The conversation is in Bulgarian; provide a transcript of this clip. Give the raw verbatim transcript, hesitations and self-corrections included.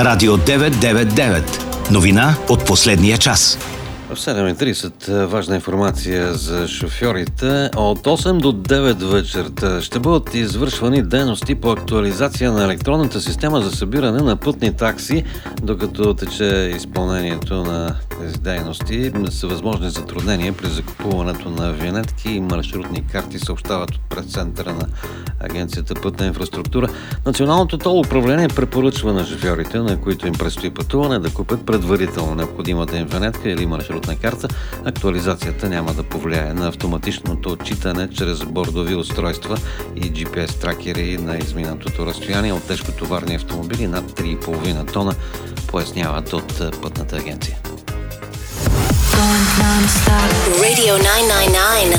Радио деветsto деветдесет и девет. Новина от последния час. В седем и тридесет важна информация за шофьорите. От осем до девет вечерта ще бъдат извършвани дейности по актуализация на електронната система за събиране на пътни такси, докато тече изпълнението на тези дейности. Са възможни затруднения при закупуването на винетки и маршрутни карти, съобщават от пресцентъра на Агенцията Пътна инфраструктура. Националното тол управление препоръчва на шофьорите, на които им предстои пътуване, да купят предварително необходимата им винетка или маршрутна карта. Актуализацията няма да повлияе на автоматичното отчитане чрез бордови устройства и джи пи ес тракери на изминатото разстояние от тежкотоварни автомобили над три и половина тона, поясняват от Пътната агенция. Radio nine nine nine.